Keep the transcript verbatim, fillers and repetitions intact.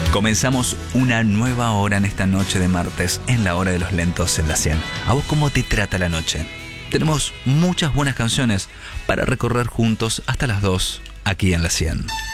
Comenzamos una nueva hora en esta noche de martes, en la hora de los lentos en la cien. ¿A vos cómo te trata la noche? Tenemos muchas buenas canciones para recorrer juntos hasta las dos aquí en la cien.